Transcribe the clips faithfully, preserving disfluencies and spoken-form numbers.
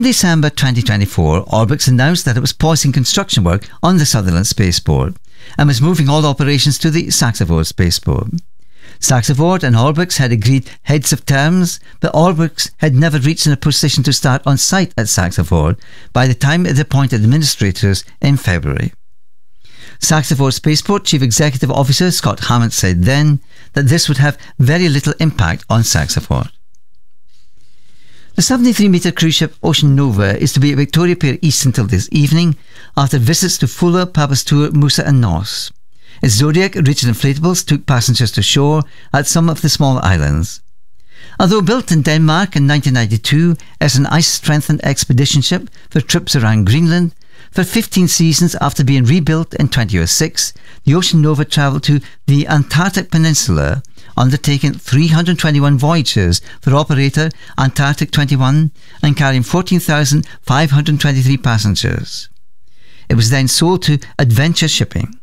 December twenty twenty-four, Orbx announced that it was pausing construction work on the Sutherland spaceport and was moving all operations to the Saxavord spaceport. Saxavord and Orbx had agreed heads of terms, but Orbx had never reached in a position to start on site at Saxavord by the time it appointed administrators in February. Saxavord Spaceport Chief Executive Officer Scott Hammond said then that this would have very little impact on Saxavord. The seventy-three metre cruise ship Ocean Nova is to be at Victoria Pier East until this evening after visits to Fulla, Papastur, Musa and Nos. Its Zodiac rigid inflatables took passengers to shore at some of the small islands. Although built in Denmark in nineteen ninety-two as an ice-strengthened expedition ship for trips around Greenland, for fifteen seasons after being rebuilt in twenty oh six, the Ocean Nova travelled to the Antarctic Peninsula, undertaking three hundred twenty-one voyages for operator Antarctic twenty-one and carrying fourteen thousand five hundred twenty-three passengers. It was then sold to Adventure Shipping.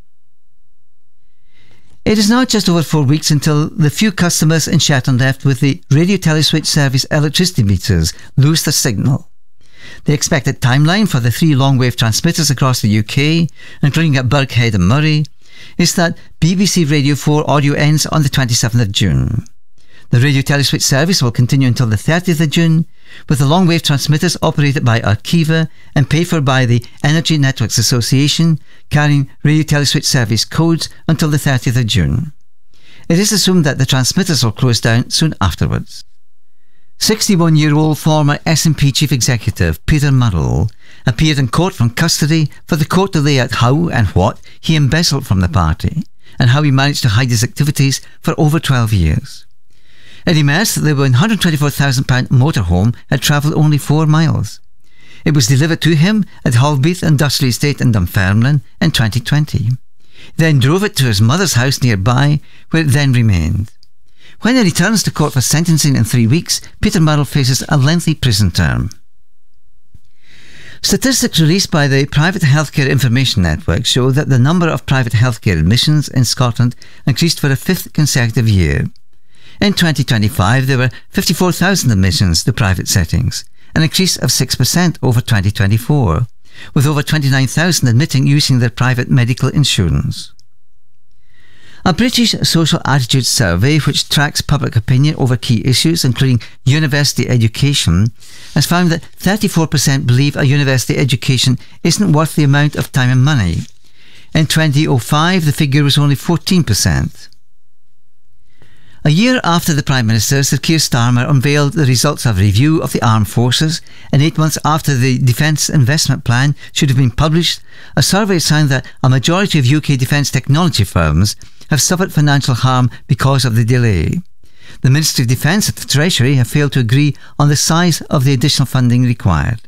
It is now just over four weeks until the few customers in Shetland left with the Radio Teleswitch Service electricity meters lose their signal. The expected timeline for the three long-wave transmitters across the U K, including at Birkhead and Murray, is that B B C Radio four audio ends on the twenty-seventh of June. The Radio Teleswitch service will continue until the thirtieth of June, with the long-wave transmitters operated by Arqiva and paid for by the Energy Networks Association, carrying Radio Teleswitch service codes until the thirtieth of June. It is assumed that the transmitters will close down soon afterwards. sixty-one-year-old former S N P Chief Executive Peter Murrell appeared in court from custody for the court to lay out how and what he embezzled from the party and how he managed to hide his activities for over twelve years. It emerged that the one hundred twenty-four thousand pound motorhome had travelled only four miles. It was delivered to him at Holbeath Industrial Estate in Dunfermline in twenty twenty. He then drove it to his mother's house nearby, where it then remained. When he returns to court for sentencing in three weeks, Peter Murrell faces a lengthy prison term. Statistics released by the Private Healthcare Information Network show that the number of private healthcare admissions in Scotland increased for a fifth consecutive year. In twenty twenty-five, there were fifty-four thousand admissions to private settings, an increase of six percent over twenty twenty-four, with over twenty-nine thousand admitting using their private medical insurance. A British social attitude survey, which tracks public opinion over key issues including university education, has found that thirty-four percent believe a university education isn't worth the amount of time and money. In twenty oh five, the figure was only fourteen percent. A year after the Prime Minister, Sir Keir Starmer unveiled the results of a review of the armed forces, and eight months after the Defence Investment Plan should have been published, a survey found that a majority of U K defence technology firms have suffered financial harm because of the delay. The Ministry of Defence and the Treasury have failed to agree on the size of the additional funding required.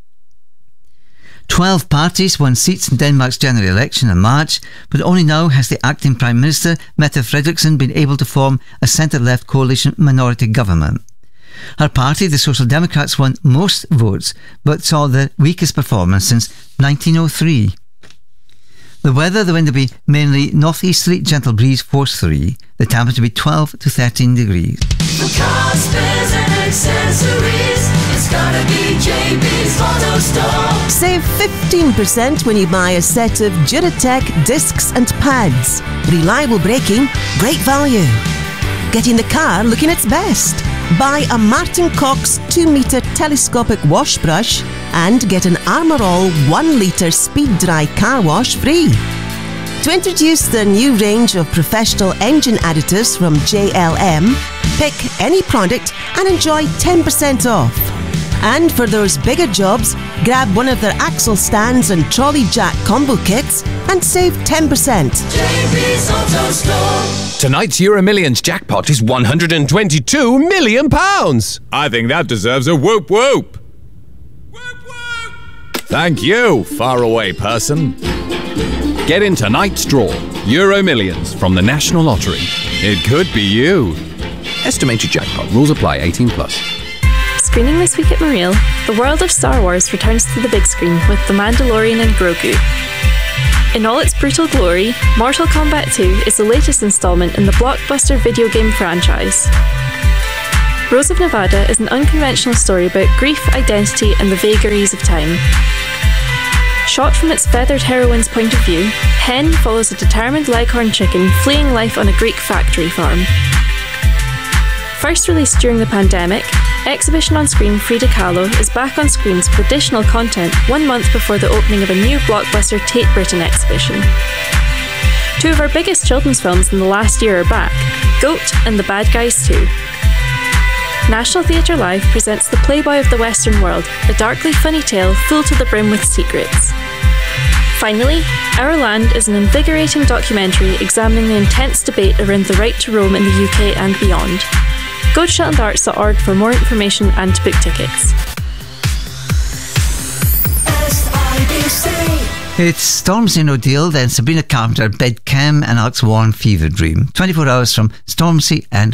Twelve parties won seats in Denmark's general election in March, but only now has the acting Prime Minister, Mette Frederiksen, been able to form a centre-left coalition minority government. Her party, the Social Democrats, won most votes, but saw the weakest performance since nineteen oh three. The weather, the wind will be mainly northeasterly, gentle breeze, force three. The temperature will be twelve to thirteen degrees. For cars, spares and accessories, it's gotta be J B's Auto Store. Save fifteen percent when you buy a set of Duratec discs and pads. Reliable braking, great value. Getting the car looking its best. Buy a Martin Cox two metre telescopic wash brush and get an Armour All one litre speed dry car wash free. To introduce the new range of professional engine additives from J L M, pick any product and enjoy ten percent off. And for those bigger jobs, grab one of their axle stands and trolley jack combo kits and save ten percent. J B's Auto Store. Tonight's Euro Millions jackpot is one hundred twenty-two million pounds. I think that deserves a whoop whoop. Whoop whoop. Thank you, faraway person. Get in tonight's draw. Euro Millions from the National Lottery. It could be you. Estimated jackpot. Rules apply. eighteen plus. Screening this week at Mareel, the world of Star Wars returns to the big screen with The Mandalorian and Grogu. In all its brutal glory, Mortal Kombat two is the latest installment in the blockbuster video game franchise. Rose of Nevada is an unconventional story about grief, identity, and the vagaries of time. Shot from its feathered heroine's point of view, Hen follows a determined leghorn chicken fleeing life on a Greek factory farm. First released during the pandemic, exhibition on screen Frida Kahlo is back on screens with additional content one month before the opening of a new blockbuster Tate Britain exhibition. Two of our biggest children's films in the last year are back, Goat and The Bad Guys two. National Theatre Live presents The Playboy of the Western World, a darkly funny tale full to the brim with secrets. Finally, Our Land is an invigorating documentary examining the intense debate around the right to roam in the U K and beyond. Go to shetland arts dot org for more information and to book tickets. It's Stormzy and O'Deal, then Sabrina Carpenter, Bed Chem, and Alex Warren, Fever Dream. twenty-four hours from Stormzy and